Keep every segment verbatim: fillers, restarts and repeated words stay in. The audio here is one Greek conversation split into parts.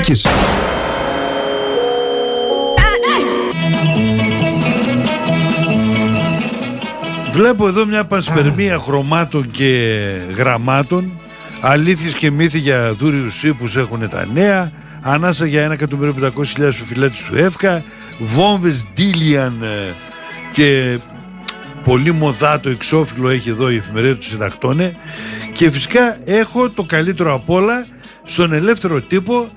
Τάκης. Βλέπω εδώ μια πασπερμία χρωμάτων και γραμμάτων. Αλήθειες και μύθοι για δούριους ύπους έχουν τα νέα. Ανάσα για ένα εκατομμύριο πεντακόσιες χιλιάδες φυλέτες του ΕΦΚΑ. Βόμβες Ντίλιαν και πολύ μοδάτο εξώφυλλο έχει εδώ η εφημερίδα του Συντακτώνε. Και φυσικά έχω το καλύτερο απ' όλα στον ελεύθερο τύπο,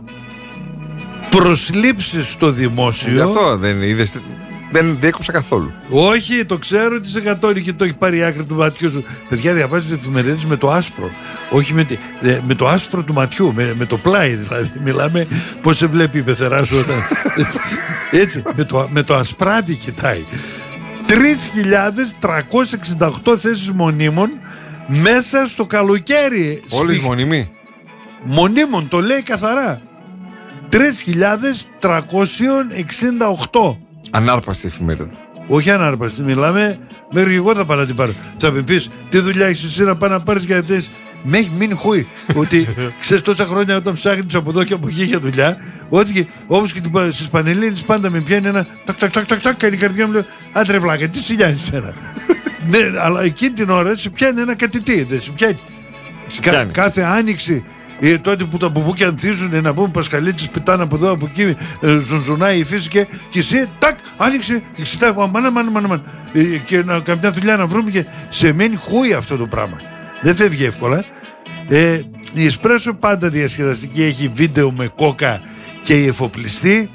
προσλήψεις στο δημόσιο. Γι' αυτό δεν είδες, δεν διέκοψα καθόλου. Όχι, το ξέρω ότι σε κατώνει και το έχει πάρει άκρη του ματιού σου. Παιδιά, διαβάζετε εφημερίδες με το άσπρο. Όχι με, με το άσπρο του ματιού, με, με το πλάι δηλαδή. Μιλάμε πώς σε βλέπει η πεθερά σου όταν. Έτσι, με το, με το ασπράτη κοιτάει. τρεις χιλιάδες τριακόσιες εξήντα οκτώ θέσεις μονίμων μέσα στο καλοκαίρι. Όλες μονίμοι. Μονίμων, το λέει καθαρά. τρεις χιλιάδες τριακόσιες εξήντα οκτώ. Ανάρπαστη εφημερίδα. Όχι ανάρπαστη, μιλάμε. Μέχρι εγώ θα πάω να την πάρω. Θα με πεις, τι δουλειά έχεις εσύ να πάει να πάρεις για αυτές. Με έχει μείνει χούι. Ότι ξέρεις τόσα χρόνια όταν ψάχνεις από εδώ και από εκεί για δουλειά, ότι όπως και στις Πανελλήνιες πάντα με πιάνει ένα τακ τακ τακ τακ τακ, κάνει η καρδιά μου, λέω άντρε βλάκα, τι σε νοιάζει εσένα. Ναι, αλλά εκείνη την ώρα σε πιάνει ένα κατητή, δεν σε πιάνει. Κα, κάθε άνοιξη, ε, τότε που τα μπουμπούκια ανθίζουν, να πούμε Πασχαλίτσες πετάνε από εδώ από εκεί, ε, ζωνζουνάει η φύση και, και εσύ τάκ άνοιξε και ξετάει μάνα μάνα μάνα μάνα ε, και να, καμιά δουλειά να βρούμε και σε μένει χούι αυτό το πράγμα. Δεν φεύγει εύκολα. ε, Η Εσπρέσο πάντα διασκεδαστική, έχει βίντεο με κόκα και η εφοπλιστή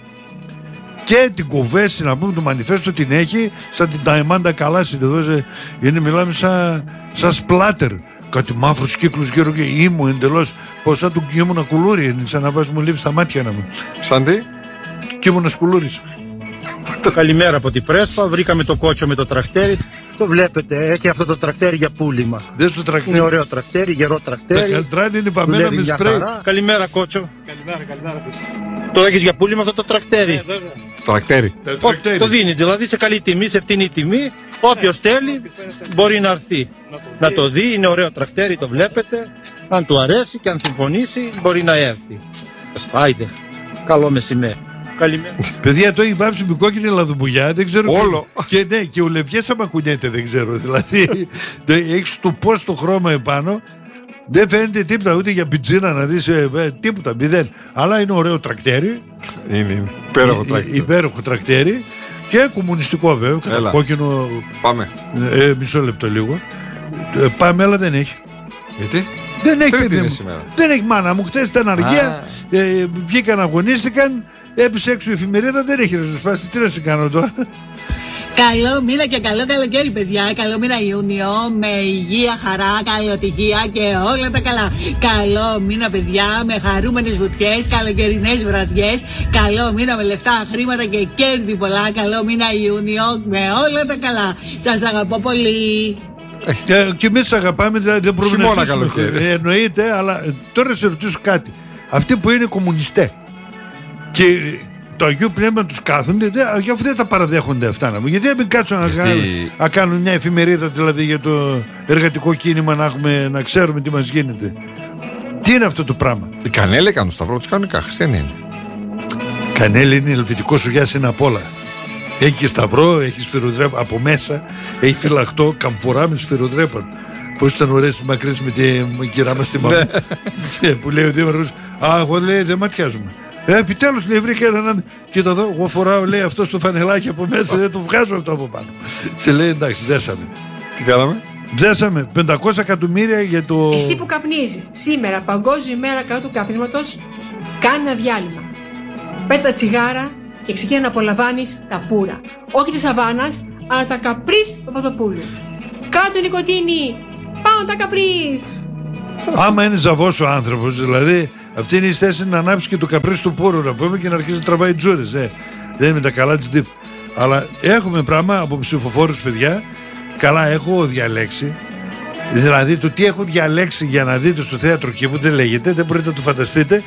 και την κουβέση να πούμε του μανιφέστο την έχει σαν την Ταϊμάντα Καλάση εδώ, είναι, μιλάμε σαν, σαν σπλάτερ, κάτι μαύρους κύκλους γύρω και ήμου εντελώς πως σαν του Κίμωνα Κουλούρη, σαν να βάζει μου λίπη στα μάτια να μου. Σαν τι? Κίμωνας Κουλούρης. Καλημέρα από την Πρέσπα, βρήκαμε το κότσο με το τρακτέρι. Το βλέπετε, έχει αυτό το τρακτέρι για πούλημα. Δες το τρακτέρι. Είναι ωραίο τρακτέρι, γερό τρακτέρι. Τα καλτράνι είναι βαμμένα με σπρέι. Καλημέρα κότσο. Καλημέρα, καλημέρα. Το έχεις για πούλημα αυτό το τρακτέρι. Ε, το τρακτέρι. Ο, το δίνει, δηλαδή σε καλή τιμή, σε φτηνή τιμή. Όποιος θέλει μπορεί να έρθει να το δει. Είναι ωραίο τρακτέρι, το βλέπετε. Αν του αρέσει και αν συμφωνήσει μπορεί να έρθει. Σπάιντε. Καλό μεσημέρι. Καλημέρα. Παιδιά, το έχει βάψει με κόκκινη λαδουμπουγιά, δεν ξέρω. Όλο. Και ναι, και ο Λευγές άμα κουνιέται, δεν ξέρω. Δηλαδή, έχει το πώ το χρώμα επάνω. Δεν φαίνεται τίποτα, ούτε για πιτζίνα να δεις, ε, ε, τίποτα, μηδέν. Αλλά είναι ωραίο τρακτέρι. Είναι, είναι. Υπέροχο τρακτέρι. Υπέροχο τρακτέρι. Και κομμουνιστικό βέβαια. Έλα. Κόκκινο. Πάμε. Ε, μισό λεπτό λίγο. Ε, πάμε, αλλά δεν έχει. Γιατί? Δεν έχει, Τρίτη παιδί είναι μου. σήμερα. Δεν έχει, μάνα μου. Χθες ήταν αργία. Ε, βγήκαν, αγωνίστηκαν. Έπεισε έξω η εφημερίδα, δεν έχει να σου σπάσει. Τι να σε κάνω τώρα. Καλό μήνα και καλό καλοκαίρι, παιδιά. Καλό μήνα Ιούνιο, με υγεία, χαρά, καλοτυχία και όλα τα καλά. Καλό μήνα, παιδιά, με χαρούμενες βουτιές, καλοκαιρινές βραδιές. Καλό μήνα με λεφτά, χρήματα και κέρδη πολλά. Καλό μήνα Ιούνιο, με όλα τα καλά. Σας αγαπώ πολύ. Ε, και εμείς αγαπάμε, δηλαδή δεν μπορούμε Χειμώνα να ζήσουμε. Ε, εννοείται, αλλά ε, τώρα σε ρωτήσω κάτι. Αυτοί που είναι κομμουνιστές και το Αγίου Πνεύμα τους κάθονται, γι' αυτό δεν τα παραδέχονται αυτά. Να, γιατί δεν κάτσουν να, γιατί... να κάνουν μια εφημερίδα δηλαδή για το εργατικό κίνημα, να, έχουμε, να ξέρουμε τι μας γίνεται. Τι είναι αυτό το πράγμα? Οι Κανέλη κάνουν σταυρό, τους κανονικά χριστιανοί είναι. Κανέλη είναι ελβετικό σουγιάς, είναι απ' όλα. Έχει και σταυρό, έχει σφυροδρέπαν από μέσα, έχει φυλαχτό, καμπουρά με σφυροδρέπαν. Πώς ήταν ωραίες μακρύς με την κυρά μας τη μαμά. Που λέει ο δήμαρχος, α, εγώ λέει δεν ματιάζουμε. Ε, επιτέλους λέει βρήκα έναν. Κοίτα εδώ, εγώ φοράω λέει αυτό το φανελάκι από μέσα, δεν το βγάζω αυτό από πάνω. Σε λέει εντάξει, δέσαμε. Τι κάναμε? Δέσαμε πεντακόσια εκατομμύρια για το. Εσύ που καπνίζει, σήμερα, Παγκόσμια ημέρα κατά του καπνίσματος, κάνε ένα διάλειμμα. Πέτα τσιγάρα και ξεκίνα να απολαμβάνεις τα πουρα. Όχι τη σαβάνας, αλλά τα καπρίς του Παπαδοπούλου. Κάτω νοικοτήνη, πάνω τα καπρίς. Άμα είναι ζαβός ο άνθρωπος, δηλαδή. Αυτή είναι η θέση να ανάψει και το καπρί του πούρου να πούμε και να αρχίσει να τραβάει τζούρες. Ε. Δεν είναι με τα καλά της δίπ. Αλλά έχουμε πράγμα από ψηφοφόρους, παιδιά. Καλά, έχω διαλέξει. Δηλαδή το τι έχω διαλέξει για να δείτε στο θέατρο και που δεν λέγεται, δεν μπορείτε να το φανταστείτε.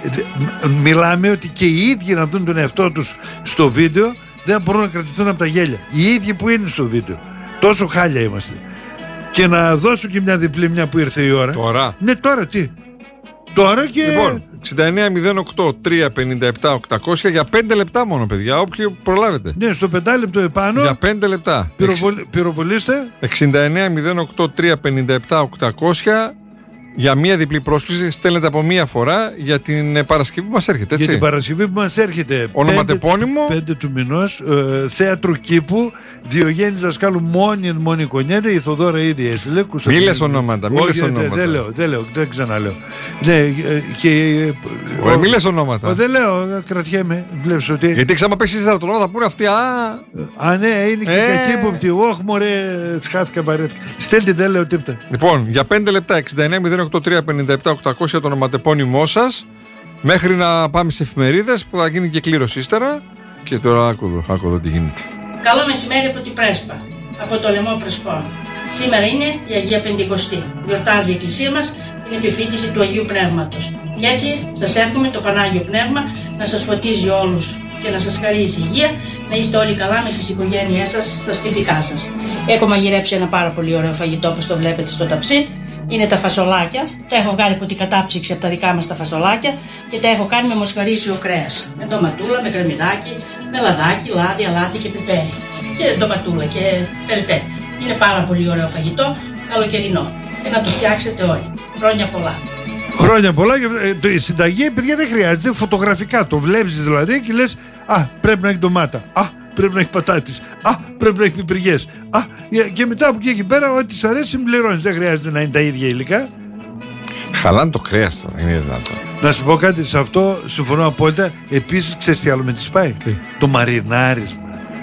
Μιλάμε ότι και οι ίδιοι να δουν τον εαυτό τους στο βίντεο δεν μπορούν να κρατηθούν από τα γέλια. Οι ίδιοι που είναι στο βίντεο. Τόσο χάλια είμαστε. Και να δώσω και μια διπλή μια που ήρθε η ώρα. Τώρα. Ναι, τώρα τι. Τώρα και. Λοιπόν, εξήντα εννέα μηδέν οκτώ τρία πενήντα επτά οκτακόσια για πέντε λεπτά μόνο, παιδιά. Όποιοι προλάβετε. Ναι, στο πεντάλεπτο επάνω. Για πέντε λεπτά. Πυροβολ... Πυροβολήστε. εξήντα εννέα μηδέν οκτώ τρία πενήντα επτά οκτακόσια για μία διπλή πρόσκληση. Στέλνετε από μία φορά για την Παρασκευή που μας έρχεται. Έτσι. Για την Παρασκευή που μας έρχεται. Ονοματεπώνυμο. πέντε του μηνός. Ε, θέατρο Κήπου. Διογέννης Δασκάλου, μόνη μόνη κονιέται. Η Θοδώρα ήδη έστειλε. Μη λες ονόματα. Μη λες ονόματα. Δεν λέω, δεν λέω, δεν ξαναλέω. Ναι, και. Ωραία, μη λες ονόματα. Δεν λέω, κρατιέμαι. Βλέπεις ότι. Γιατί ξάμα πέσει στα ονόματα θα πούνε αυτοί. Α, α ναι, είναι και κακύποπτοι. Όχι, μωρέ, τσχάθηκα παρέτηκα. Στέλντε, δεν λέω τίποτα. Λοιπόν, για πέντε λεπτά εξήντα εννέα μηδέν οκτώ τρία πενήντα επτά οκτακόσια το ονοματεπώνυμό σας. Μέχρι να πάμε σε εφημερίδες που θα γίνει και κλήρωση ύστερα. Και τώρα άκου εδώ, άκου εδώ τι γίνεται. Καλό μεσημέρι από την Πρέσπα, από το λαιμό Πρεσπών. Σήμερα είναι η Αγία Πεντηκοστή. Γιορτάζει η Εκκλησία μας την επιφύτηση του Αγίου Πνεύματος. Και έτσι σας εύχομαι το Πανάγιο Πνεύμα να σας φωτίζει όλους και να σας χαρίζει υγεία, να είστε όλοι καλά με τις οικογένειές σας, στα σπιτικά σας. Έχω μαγειρέψει ένα πάρα πολύ ωραίο φαγητό, όπως το βλέπετε στο ταψί. Είναι τα φασολάκια. Τα έχω βγάλει από την κατάψυξη από τα δικά μας τα φασολάκια και τα έχω κάνει με μοσχαρίσιο κρέας. Με ντοματούλα, με κρεμμυδάκι, με λαδάκι, λάδι, αλάτι και πιπέρι. Και ντοματούλα και πελτέ. Είναι πάρα πολύ ωραίο φαγητό, καλοκαιρινό. Και να το φτιάξετε όλοι. Χρόνια πολλά. Χρόνια πολλά. Η συνταγή, παιδιά, δεν χρειάζεται. Φωτογραφικά το βλέπεις δηλαδή και λες, α, πρέπει να έχει ντομάτα. Α, πρέπει να έχει πατάτες. Α, πρέπει να έχει πιπεριές. Α, και μετά από εκεί πέρα, ό,τι σου αρέσει, συμπληρώνεις. Δεν χρειάζεται να είναι τα ίδια υλικά. Χαλάνε το κρέας τώρα, είναι δυνατό. Να σου πω κάτι, σε αυτό συμφωνώ απόλυτα. Επίσης, ξέρεις τι άλλο με τη σπάει. Το μαρινάρισμα.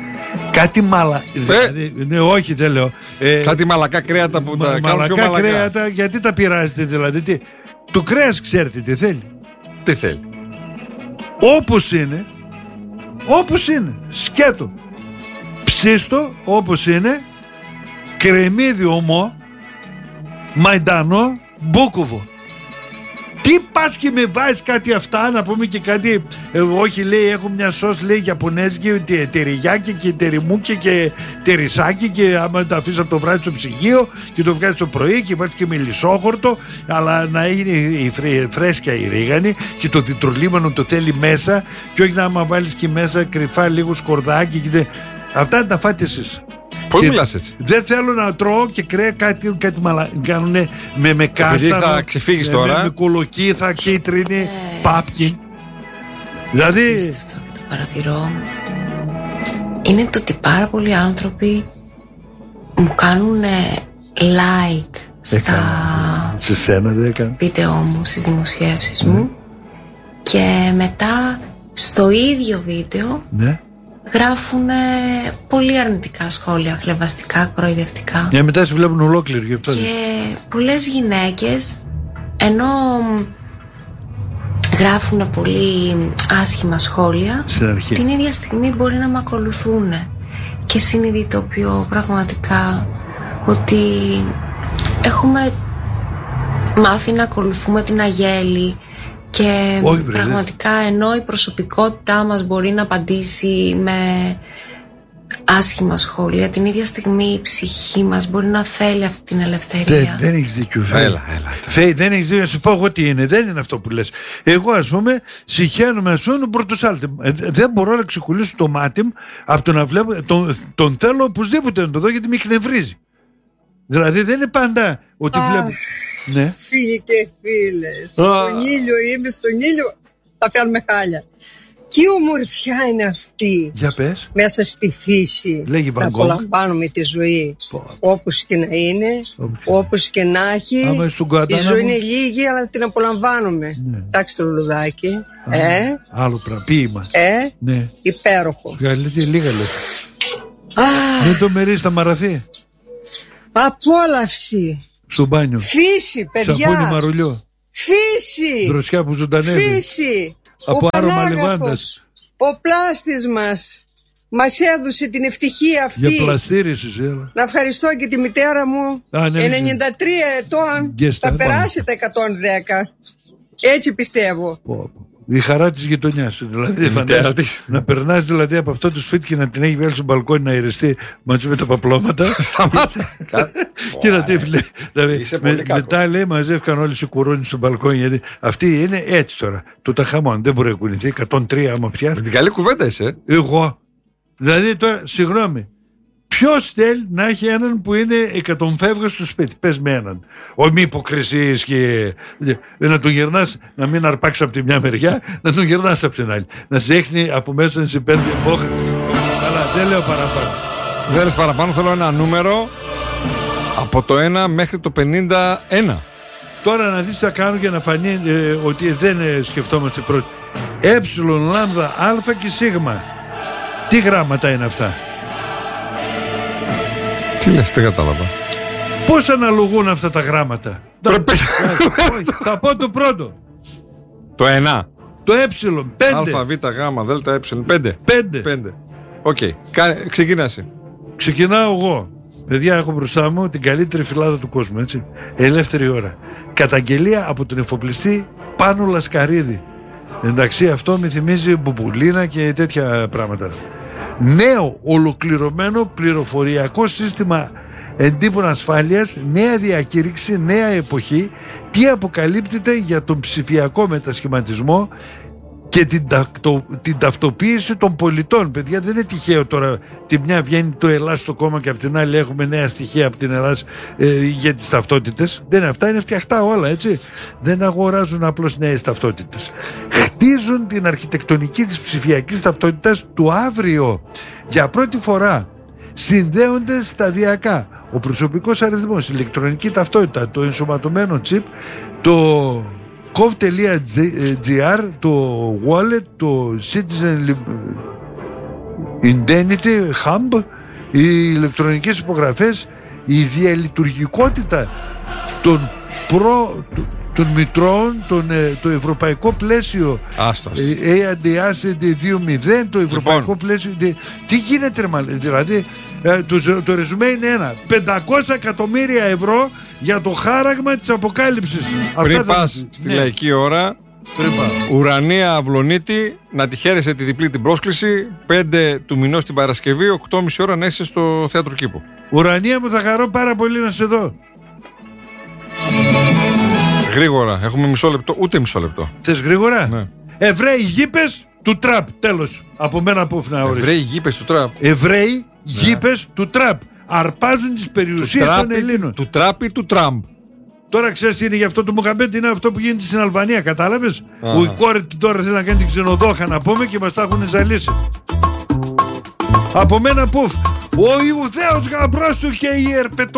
Κάτι μαλα... Δηλαδή, ναι, όχι, δεν λέω. Ε, κάτι μαλακά κρέατα που τα κάνουν πιο μαλακά. Κρέατα, γιατί τα πειράζετε δηλαδή. Τι, το κρέας ξέρετε τι θέλει. Τι θέλει. Όπως είναι. Όπως είναι. Σκέτο. Ψίστο όπως είναι. Κρεμμύδι ομό. Μαϊντανό. Μπούκουβο. Τι πας και με βάζεις κάτι αυτά, να πούμε και κάτι, ε, όχι λέει έχω μια σως λέει Ιαπωνέζικη, τε, τεριγιάκι και τεριμούκι και τερισάκι και άμα τα αφήσεις από το βράδυ στο ψυγείο και το βγάζεις το πρωί και βάζεις και μελισσόχορτο, αλλά να είναι η φρέ, φρέσκια η ρίγανη και το διτρολίμανο το θέλει μέσα και όχι να άμα βάλεις και μέσα κρυφά λίγο σκορδάκι και δε... Αυτά τα φάτε εσείς. Πώς μιλάς έτσι. Δεν θέλω να τρώω και κρέα κάτι, κάτι μαλα... κάνουνε με, με κάστανο. Θα ξεφύγεις τώρα. Με, με κολοκύθα, κίτρινη, ε, πάπκι. Δηλαδή. Αυτό που το παρατηρώ είναι το ότι πάρα πολλοί άνθρωποι μου κάνουν like στα σε σένα δεν έκανα. βίντεο μου, στις δημοσιεύσεις mm. μου και μετά στο ίδιο βίντεο ναι. γράφουν πολύ αρνητικά σχόλια, χλευαστικά, κοροϊδευτικά. Και μετά σε βλέπουν ολόκληροι. Και, και πολλές γυναίκες, ενώ γράφουν πολύ άσχημα σχόλια, την ίδια στιγμή μπορεί να με ακολουθούν. Και συνειδητοποιώ πραγματικά ότι έχουμε μάθει να ακολουθούμε την αγέλη. Και όχι, πραγματικά ενώ η προσωπικότητά μας μπορεί να απαντήσει με άσχημα σχόλια, την ίδια στιγμή η ψυχή μας μπορεί να θέλει αυτή την ελευθερία. Δεν, δεν έχεις δίκιο, Φέη. Έλα, έλα. Φέη, δεν έχεις δίκιο. Να σου πω εγώ τι είναι. Δεν είναι αυτό που λες. Εγώ, ας πούμε, συχαίνομαι, ας πούμε, τον Πορτοσάλτη. Ε, δεν μπορώ να ξεκουλήσω το μάτι μου από το να βλέπω. Τον, τον θέλω οπωσδήποτε να το δω γιατί με εκνευρίζει. Δηλαδή δεν είναι πάντα ότι ah. βλέπω. Ναι. Φίλοι και φίλες, στον ήλιο είμαι, στον ήλιο θα παίρνουμε χάλια. Τι ομορφιά είναι αυτή. Για πες. Μέσα στη φύση. Λέγει να απολαμβάνουμε τη ζωή. Πω. Όπως και να είναι, όπως, όπως και να έχει. Η ζωή είναι λίγη αλλά την απολαμβάνουμε. Ναι. Τάξτε το λουλουδάκι. Α, ε. Άλλο ποίημα. Ε. Ναι. Υπέροχο. Γαλλίδι, λίγα λες. Δεν το μερίζει, θα μαραθεί. Απόλαυση. Στο μπάνιο. Φύση, παιδιά. Σαπούνι μαρουλιό. Φύση. Δροσιά που ζωντανεύει. Φύση. Από άρωμα λεβάντας. Ο πλάστης μας μας έδωσε την ευτυχία αυτή. Για πλαστήρισες, έλα. Να ευχαριστώ και τη μητέρα μου. Α, ναι, ενενήντα τρία ετών. Γκέστα, θα περάσει τα εκατόν δέκα. Έτσι πιστεύω. Πω, πω. Η χαρά της γειτονιάς. Δηλαδή, να περνάς δηλαδή από αυτό το σπίτι και να την έχει βγάλει στο μπαλκόνι να ηρεστεί μαζί με τα παπλώματα. Σταμάτα. Και να τη λέει. Δηλαδή, με, μετά λέει μαζεύκαν όλοι σε κουρούνι στο μπαλκόνι. Γιατί αυτή είναι έτσι τώρα. Το ταχαμόν δεν μπορεί να κουνηθεί. εκατόν τρία άμα πιάσει. Την καλή κουβέντα είσαι. Εγώ. Δηλαδή τώρα, συγγνώμη. Ποιος θέλει να έχει έναν που είναι εκατομφεύγας στο σπίτι? Πες με έναν. Όχι μη υποκρισίες και να τον γυρνάς, να μην αρπάξει από τη μια μεριά, να τον γυρνάς από την άλλη. Να σε έχνει από μέσα να σε παίρνει επόχα. Αλλά δεν λέω παραπάνω. Δεν λες παραπάνω, θέλω ένα νούμερο από το ένα μέχρι το πενήντα ένα. Τώρα να δεις τι θα κάνω για να φανεί ε, ότι δεν ε, σκεφτόμαστε πρώτοι. Ε, λάμδα, α και σίγμα. Τι γράμματα είναι αυτά? Τι λες, δεν κατάλαβα. Πώς αναλογούν αυτά τα γράμματα? Πρέπει... Θα πω το πρώτο. Το ένα. Το ε, πέντε. Α, β, γ, δ, ε, πέντε. Πέντε. Πέντε. Οκ. Okay. Ξεκινά εσύ. Ξεκινάω εγώ. Παιδιά, έχω μπροστά μου την καλύτερη φυλάδα του κόσμου, έτσι. Ελεύθερη ώρα. Καταγγελία από τον εφοπλιστή Πάνο Λασκαρίδη. Εντάξει, αυτό με θυμίζει μπουμπουλίνα και τέτοια πράγματα. Νέο ολοκληρωμένο πληροφοριακό σύστημα εντύπων ασφάλειας, νέα διακήρυξη, νέα εποχή. Τι αποκαλύπτεται για τον ψηφιακό μετασχηματισμό και την, τακτο, την ταυτοποίηση των πολιτών. Παιδιά, δεν είναι τυχαίο τώρα. Τη μια βγαίνει το Ελλάς στο κόμμα και από την άλλη έχουμε νέα στοιχεία από την Ελλάς ε, για τις ταυτότητες. Δεν είναι αυτά, είναι φτιαχτά όλα, έτσι. Δεν αγοράζουν απλώς νέες ταυτότητες. Χτίζουν την αρχιτεκτονική της ψηφιακής ταυτότητας του αύριο. Για πρώτη φορά συνδέονται σταδιακά ο προσωπικός αριθμός, η ηλεκτρονική ταυτότητα, το ενσωματωμένο chip, το gov.gr, το wallet, το citizen indemnity hub, οι ηλεκτρονικές υπογραφές, η διαλειτουργικότητα των, προ, των μητρώων, τον, το ευρωπαϊκό πλαίσιο έι ντι ες δύο μηδέν, το ευρωπαϊκό λοιπόν. πλαίσιο. Τι γίνεται, δηλαδή το, το ρεζουμέ είναι ένα: πεντακόσια εκατομμύρια ευρώ για το χάραγμα της αποκάλυψης. Πριν πας στη ναι. λαϊκή ώρα, Ουρανία Αυλονίτη, να τη χαίρεσαι τη διπλή την πρόσκληση. πέντε του μηνός την Παρασκευή, οκτώ και μισή ώρα να είσαι στο Θέατρο Κήπο. Ουρανία μου, θα χαρώ πάρα πολύ να σε δω. Γρήγορα, έχουμε μισό λεπτό, ούτε μισό λεπτό. Θες γρήγορα? Ναι. Εβραίοι γήπες του τραπ, τέλος. Από μένα που να ορίσεις. Εβραίοι γήπες του τραπ. Εβραίοι ναι. γήπες του τραπ. Αρπάζουν τις περιουσίες των Ελλήνων. Του τραπ ή του Τραμπ. Τώρα ξέρεις τι είναι γι' αυτό το Μοχαμπέτ? Είναι αυτό που γίνεται στην Αλβανία, κατάλαβες? Ο η κόρη τώρα θέλει να κάνει την ξενοδόχα, να πούμε, και μας τα έχουν ζαλίσει. Από μένα πουφ. Ο Ιουδαίος γαμπρός του και η ερπετό